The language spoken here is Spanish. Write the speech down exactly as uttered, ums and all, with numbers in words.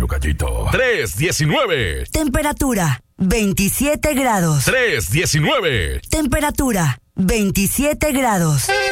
tocallito. tres diecinueve. Temperatura veintisiete grados. tres diecinueve. Temperatura veintisiete grados.